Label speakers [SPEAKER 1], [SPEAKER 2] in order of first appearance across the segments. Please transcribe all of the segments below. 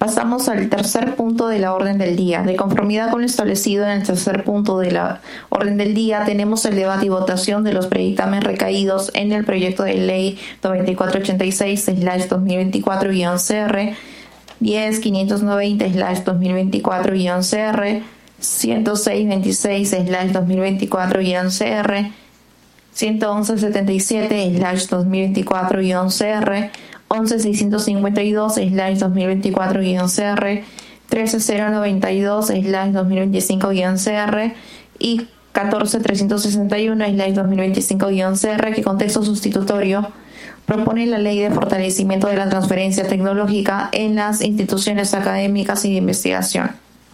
[SPEAKER 1] Pasamos al tercer punto de la orden del día. De conformidad con lo establecido en el tercer punto de la orden del día, tenemos el debate y votación de los predictámenes recaídos en el proyecto de ley 9486/2024-CR, 10590/2024-CR, 10626/2024-CR, 11177/2024-CR, 11652/2024-CR, 13092/2025-CR y 14361/2025-CR, que con texto sustitutorio propone la Ley de Fortalecimiento de la Transferencia Tecnológica en las instituciones académicas y de investigación.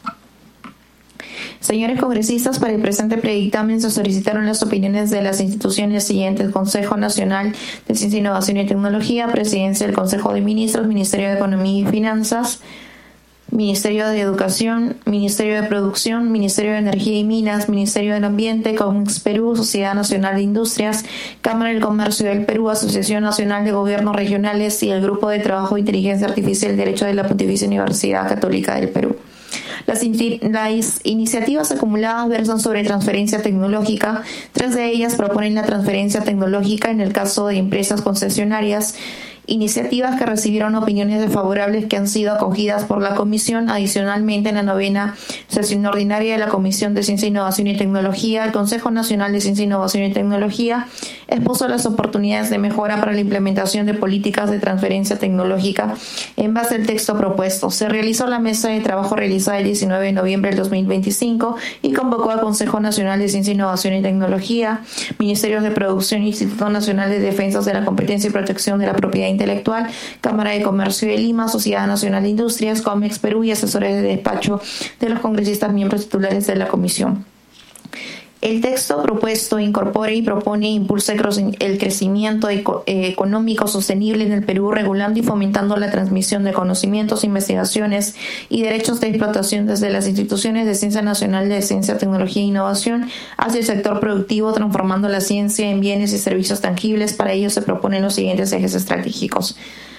[SPEAKER 1] Señores congresistas, para el presente predictamen se solicitaron las opiniones de las instituciones siguientes: Consejo Nacional de Ciencia, Innovación y Tecnología, Presidencia del Consejo de Ministros, Ministerio de Economía y Finanzas, Ministerio de Educación, Ministerio de Producción, Ministerio de Energía y Minas, Ministerio del Ambiente, Comex Perú, Sociedad Nacional de Industrias, Cámara del Comercio del Perú, Asociación Nacional de Gobiernos Regionales y el Grupo de Trabajo de Inteligencia Artificial y Derecho de la Pontificia Universidad Católica del Perú. Las iniciativas acumuladas versan sobre transferencia tecnológica. 3 de ellas proponen la transferencia tecnológica en el caso de empresas concesionarias, iniciativas que recibieron opiniones desfavorables que han sido acogidas por la Comisión. Adicionalmente, en la 9ª sesión ordinaria de la Comisión de Ciencia, Innovación y Tecnología, el Consejo Nacional de Ciencia, Innovación y Tecnología expuso las oportunidades de mejora para la implementación de políticas de transferencia tecnológica en base al texto propuesto. Se realizó la mesa de trabajo realizada el 19 de noviembre del 2025 y convocó al Consejo Nacional de Ciencia, Innovación y Tecnología, Ministerios de Producción, Instituto Nacional de Defensa de la Competencia y Protección de la Propiedad Intelectual, Cámara de Comercio de Lima, Sociedad Nacional de Industrias, Comex Perú y asesores de despacho de los congresistas miembros titulares de la comisión. El texto propuesto incorpora y propone e impulsa el crecimiento económico sostenible en el Perú, regulando y fomentando la transmisión de conocimientos, investigaciones y derechos de explotación desde las instituciones de ciencia nacional de ciencia, tecnología e innovación hacia el sector productivo, transformando la ciencia en bienes y servicios tangibles. Para ello se proponen los siguientes ejes estratégicos.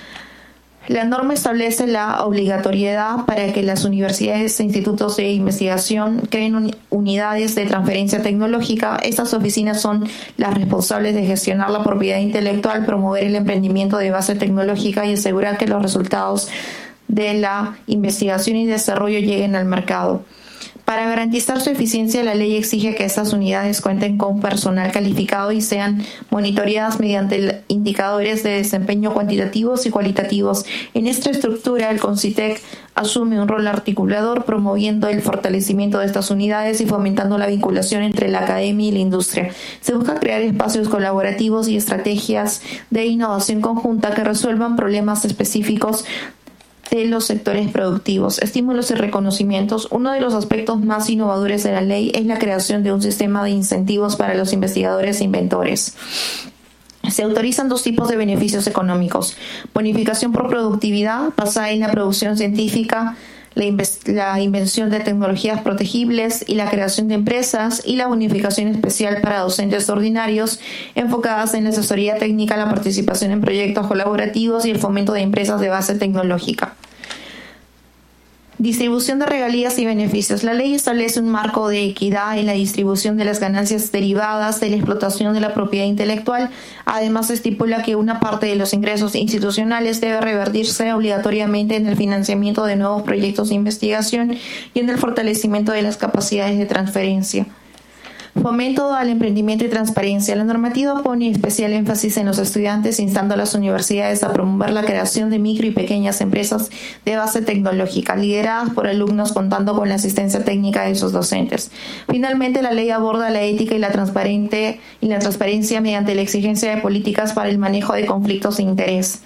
[SPEAKER 1] La norma establece la obligatoriedad para que las universidades e institutos de investigación creen unidades de transferencia tecnológica. Estas oficinas son las responsables de gestionar la propiedad intelectual, promover el emprendimiento de base tecnológica y asegurar que los resultados de la investigación y desarrollo lleguen al mercado. Para garantizar su eficiencia, la ley exige que estas unidades cuenten con personal calificado y sean monitoreadas mediante indicadores de desempeño cuantitativos y cualitativos. En esta estructura, el CONCITEC asume un rol articulador, promoviendo el fortalecimiento de estas unidades y fomentando la vinculación entre la academia y la industria. Se busca crear espacios colaborativos y estrategias de innovación conjunta que resuelvan problemas específicos de los sectores productivos. Estímulos y reconocimientos. Uno de los aspectos más innovadores de la ley es la creación de un sistema de incentivos para los investigadores e inventores. Se autorizan 2 tipos de beneficios económicos: bonificación por productividad, basada en la producción científica, la invención de tecnologías protegibles y la creación de empresas, y la bonificación especial para docentes ordinarios, enfocadas en la asesoría técnica, la participación en proyectos colaborativos y el fomento de empresas de base tecnológica. Distribución de regalías y beneficios. La ley establece un marco de equidad en la distribución de las ganancias derivadas de la explotación de la propiedad intelectual. Además, estipula que una parte de los ingresos institucionales debe revertirse obligatoriamente en el financiamiento de nuevos proyectos de investigación y en el fortalecimiento de las capacidades de transferencia. Fomento al emprendimiento y transparencia. La normativa pone especial énfasis en los estudiantes, instando a las universidades a promover la creación de micro y pequeñas empresas de base tecnológica, lideradas por alumnos, contando con la asistencia técnica de sus docentes. Finalmente, la ley aborda la ética y la transparencia mediante la exigencia de políticas para el manejo de conflictos de interés.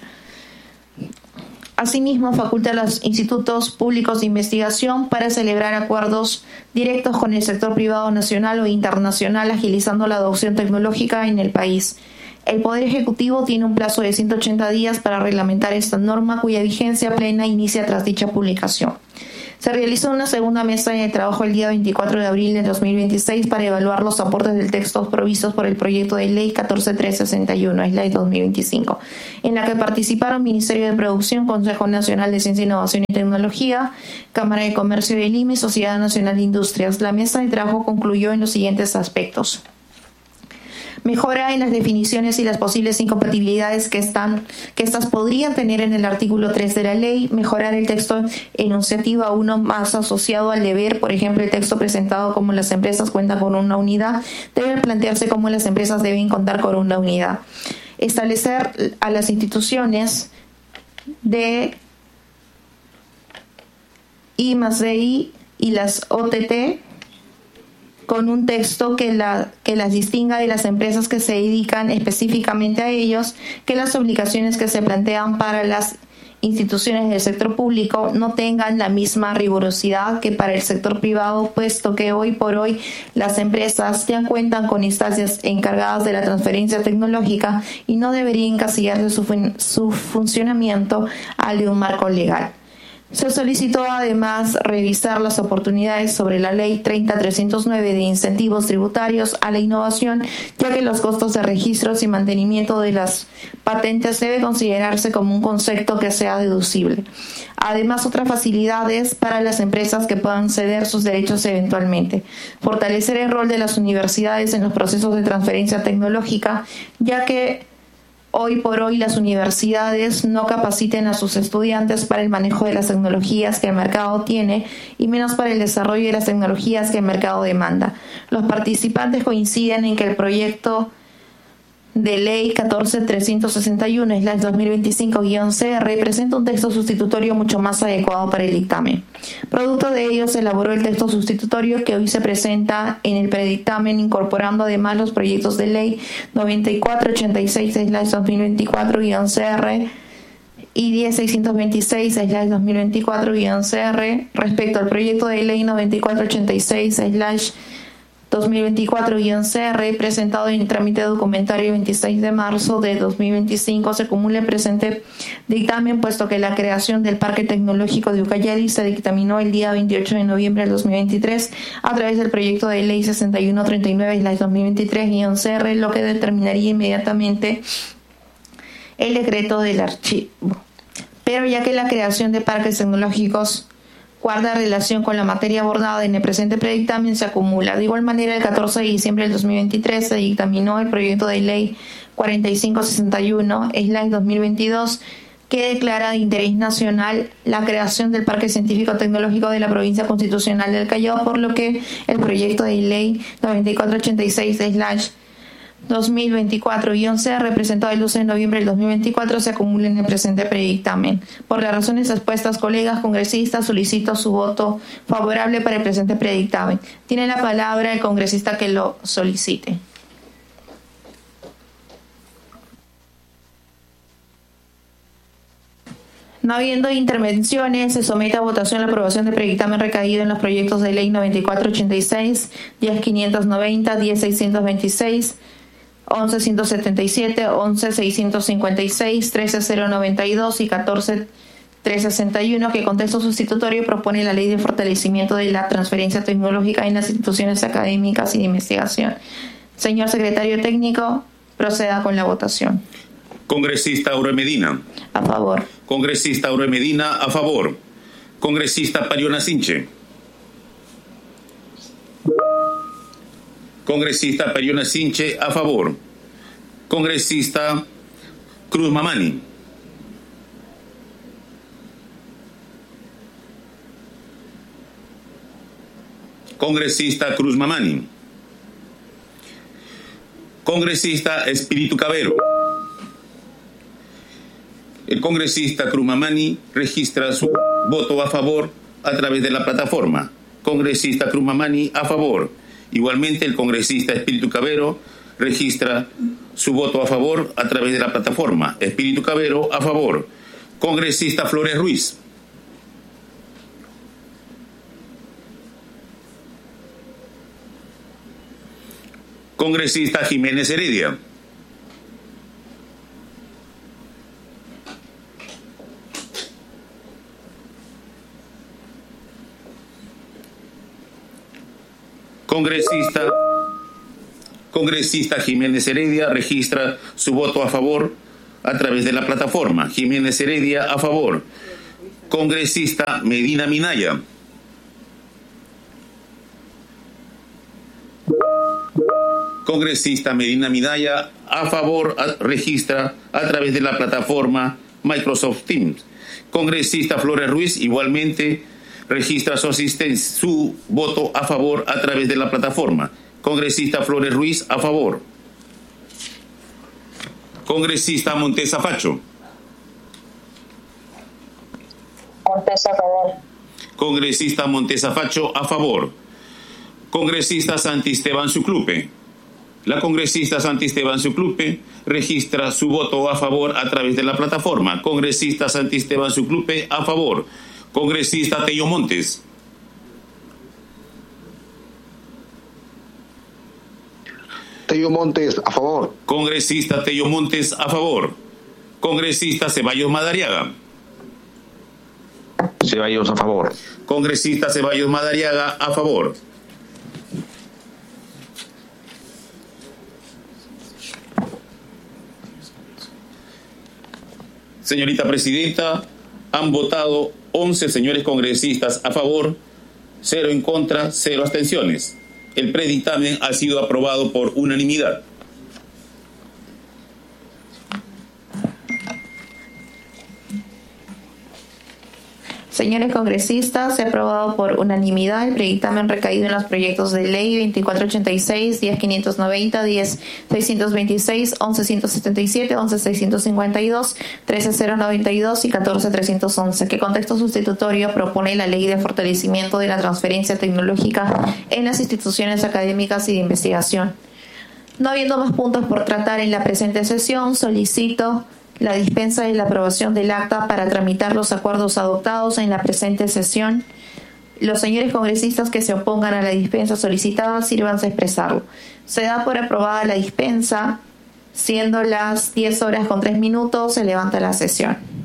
[SPEAKER 1] Asimismo, faculta a los institutos públicos de investigación para celebrar acuerdos directos con el sector privado nacional o internacional, agilizando la adopción tecnológica en el país. El Poder Ejecutivo tiene un plazo de 180 días para reglamentar esta norma, cuya vigencia plena inicia tras dicha publicación. Se realizó una segunda mesa de trabajo el día 24 de abril de 2026 para evaluar los aportes del texto provistos por el proyecto de ley 14361, es ley 2025, en la que participaron Ministerio de Producción, Consejo Nacional de Ciencia, Innovación y Tecnología, Cámara de Comercio del IME y Sociedad Nacional de Industrias. La mesa de trabajo concluyó en los siguientes aspectos: mejora en las definiciones y las posibles incompatibilidades que estas podrían tener en el artículo 3 de la ley, mejorar el texto enunciativo 1 más asociado al deber, por ejemplo, el texto presentado como las empresas cuentan con una unidad, debe plantearse como las empresas deben contar con una unidad. Establecer a las instituciones de I+D+I y las OTT con un texto que las distinga de las empresas que se dedican específicamente a ellos, que las obligaciones que se plantean para las instituciones del sector público no tengan la misma rigurosidad que para el sector privado, puesto que hoy por hoy las empresas ya cuentan con instancias encargadas de la transferencia tecnológica y no deberían encasillarse su funcionamiento al de un marco legal. Se solicitó además revisar las oportunidades sobre la Ley 30.309 de incentivos tributarios a la innovación, ya que los costos de registros y mantenimiento de las patentes debe considerarse como un concepto que sea deducible. Además, otras facilidades para las empresas que puedan ceder sus derechos eventualmente. Fortalecer el rol de las universidades en los procesos de transferencia tecnológica, ya que hoy por hoy las universidades no capaciten a sus estudiantes para el manejo de las tecnologías que el mercado tiene y menos para el desarrollo de las tecnologías que el mercado demanda. Los participantes coinciden en que el proyecto de ley 14.361/2025-CR presenta un texto sustitutorio mucho más adecuado para el dictamen. Producto de ello se elaboró el texto sustitutorio que hoy se presenta en el predictamen, incorporando además los proyectos de ley 9486/2024-CR y 10626/2024-CR respecto al proyecto de ley 9486/2024-CR presentado en trámite documentario 26 de marzo de 2025. Se acumula el presente dictamen, puesto que la creación del Parque Tecnológico de Ucayali se dictaminó el día 28 de noviembre del 2023 a través del proyecto de ley 6139/2023-CR, lo que determinaría inmediatamente el decreto del archivo. Pero ya que la creación de parques tecnológicos guarda relación con la materia abordada en el presente predictamen, se acumula. De igual manera, el 14 de diciembre del 2023 se dictaminó el proyecto de ley 4561/2022 que declara de interés nacional la creación del Parque Científico Tecnológico de la Provincia Constitucional del Callao, por lo que el proyecto de ley 9486/2024-CR presentado el 12 de noviembre del 2024 se acumula en el presente predictamen. Por las razones expuestas, colegas congresistas, solicito su voto favorable para el presente predictamen. Tiene la palabra el congresista que lo solicite. No habiendo intervenciones, se somete a votación la aprobación del predictamen recaído en los proyectos de ley 9486, 10590, 10626, 11177, 11656, 13092 y 14361, que con texto sustitutorio propone la ley de fortalecimiento de la transferencia tecnológica en las instituciones académicas y de investigación. Señor secretario técnico, proceda con la votación.
[SPEAKER 2] Congresista Aurora Medina.
[SPEAKER 1] A favor.
[SPEAKER 2] Congresista Aurora Medina, a favor. Congresista Pariona Sinche. Congresista Pariona Sinche, a favor. Congresista Cruz Mamani. Congresista Cruz Mamani. Congresista Espíritu Cabero. El congresista Cruz Mamani registra su voto a favor a través de la plataforma. Congresista Cruz Mamani, a favor. Igualmente, el congresista Espíritu Cabero registra su voto a favor a través de la plataforma. Espíritu Cabero, a favor. Congresista Flores Ruiz. Congresista Jiménez Heredia. Congresista Jiménez Heredia registra su voto a favor a través de la plataforma. Jiménez Heredia, a favor. Congresista Medina Minaya. Congresista Medina Minaya, a favor, registra a través de la plataforma Microsoft Teams. Congresista Flores Ruiz, igualmente, registra su voto a favor a través de la plataforma. Congresista Flores Ruiz, a favor. Congresista Montesa Facho.
[SPEAKER 3] Montesa, a favor.
[SPEAKER 2] Congresista Montesa Facho, a favor. Congresista Santisteban Suclupe. La congresista Santisteban Suclupe registra su voto a favor a través de la plataforma. Congresista Santisteban Suclupe, a favor. Congresista Tello Montes.
[SPEAKER 4] Tello Montes, a favor.
[SPEAKER 2] Congresista Tello Montes, a favor. Congresista Ceballos Madariaga.
[SPEAKER 4] Ceballos, a favor.
[SPEAKER 2] Congresista Ceballos Madariaga, a favor. Señorita Presidenta, han votado 11 señores congresistas a favor, 0 en contra, 0 abstenciones. El predictamen ha sido aprobado por unanimidad.
[SPEAKER 1] Señores congresistas, se ha aprobado por unanimidad el predictamen recaído en los proyectos de ley 2486, 10590, 10626, 11177, 11652, 13092 y 14311, que con texto sustitutorio propone la ley de fortalecimiento de la transferencia tecnológica en las instituciones académicas y de investigación. No habiendo más puntos por tratar en la presente sesión, solicito la dispensa y la aprobación del acta para tramitar los acuerdos adoptados en la presente sesión. Los señores congresistas que se opongan a la dispensa solicitada, sírvanse a expresarlo. Se da por aprobada la dispensa, siendo las 10:03 minutos, se levanta la sesión.